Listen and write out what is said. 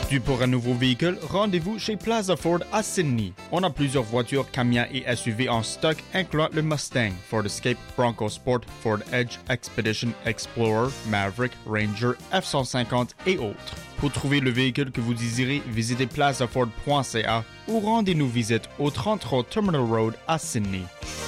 Dû pour un nouveau véhicule, rendez-vous chez Plaza Ford à Sydney. On a plusieurs voitures, camions et SUV en stock, incluant le Mustang, Ford Escape, Bronco Sport, Ford Edge, Expedition, Explorer, Maverick, Ranger, F-150 et autres. Pour trouver le véhicule que vous désirez, visitez plazaford.ca ou rendez-nous visite au 33 Terminal Road à Sydney.